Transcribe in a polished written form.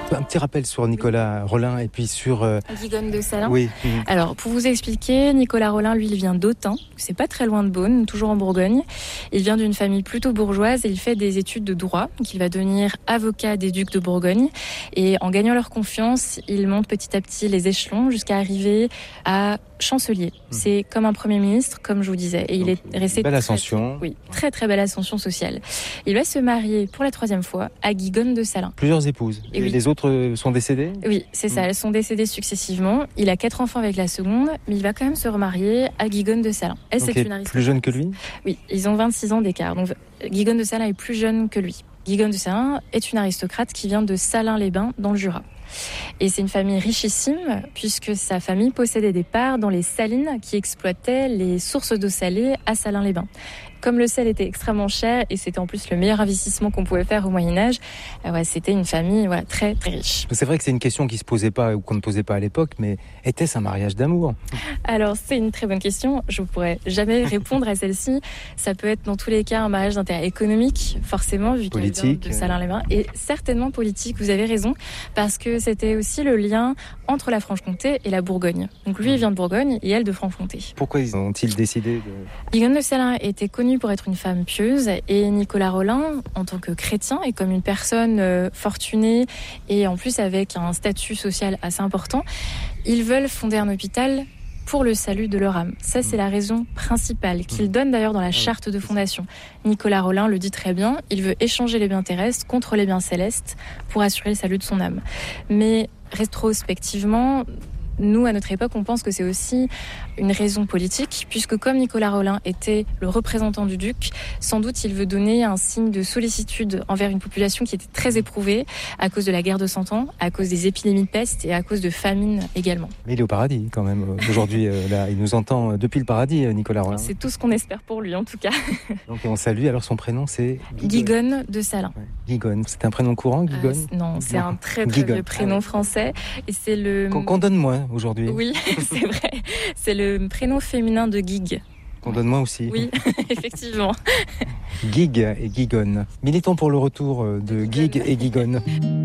Un petit rappel sur Nicolas Rolin et puis sur... Guigonne de Salins. Oui. Alors, pour vous expliquer, Nicolas Rolin, lui, il vient d'Autun. C'est pas très loin de Beaune, toujours en Bourgogne. Il vient d'une famille plutôt bourgeoise et il fait des études de droit. Donc, il va devenir avocat des ducs de Bourgogne. Et en gagnant leur confiance, il monte petit à petit les échelons jusqu'à arriver à chancelier. C'est comme un premier ministre, comme je vous disais. Et il est resté belle ascension. Très très belle ascension sociale. Il va se marier pour la 3e fois à Guigonne de Salins. Plusieurs épouses. Et les autres sont décédées ? Oui, c'est ça. Elles sont décédées successivement. Il a 4 enfants avec la seconde, mais il va quand même se remarier à Guigonne de Salins. Elle, c'est une aristocrate. Plus jeune que lui ? Oui, ils ont 26 ans d'écart. Donc Guigonne de Salins est plus jeune que lui. Guigonne de Salins est une aristocrate qui vient de Salins-les-Bains, dans le Jura. Et c'est une famille richissime, puisque sa famille possédait des parts dans les salines qui exploitaient les sources d'eau salée à Salins-les-Bains. Comme le sel était extrêmement cher et c'était en plus le meilleur investissement qu'on pouvait faire au Moyen-Âge, c'était une famille très très riche. C'est vrai que c'est une question qui se posait pas ou qu'on ne posait pas à l'époque, mais était-ce un mariage d'amour ? Alors c'est une très bonne question, je ne pourrais jamais répondre à celle-ci. Ça peut être dans tous les cas un mariage d'intérêt économique, forcément, vu qu'il vient de Salins-les-Bains, et certainement politique, vous avez raison, parce que c'était aussi le lien entre la Franche-Comté et la Bourgogne. Donc lui il vient de Bourgogne et elle de Franche-Comté. Pourquoi ont-ils décidé de... Guigonne de Salins était connue pour être une femme pieuse et Nicolas Rolin, en tant que chrétien et comme une personne fortunée et en plus avec un statut social assez important, ils veulent fonder un hôpital pour le salut de leur âme. Ça, c'est la raison principale qu'ils donnent d'ailleurs dans la charte de fondation. Nicolas Rolin le dit très bien, il veut échanger les biens terrestres contre les biens célestes pour assurer le salut de son âme. Mais rétrospectivement, nous, à notre époque, on pense que c'est aussi une raison politique, puisque comme Nicolas Rolin était le représentant du duc, sans doute il veut donner un signe de sollicitude envers une population qui était très éprouvée à cause de la guerre de 100 ans, à cause des épidémies de peste et à cause de famine également. Mais il est au paradis quand même. Aujourd'hui, là, il nous entend depuis le paradis, Nicolas Rolin. C'est tout ce qu'on espère pour lui, en tout cas. Donc on salue. Alors son prénom, c'est Guigonne de Salins. Ouais. Guigonne, c'est un prénom courant, Guigonne ? Non, c'est un très très vieux prénom français. Et c'est le... Qu'on donne moins aujourd'hui. Oui, c'est vrai. C'est le prénom féminin de Guigues. Qu'on donne moins aussi. Oui, effectivement. Guigues et Guigonne. Militons pour le retour de Guigues et Guigonne.